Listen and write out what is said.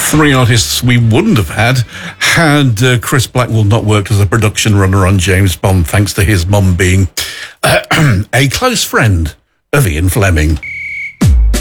Three artists we wouldn't have had Chris Blackwell not worked as a production runner on James Bond, thanks to his mum being a close friend of Ian Fleming.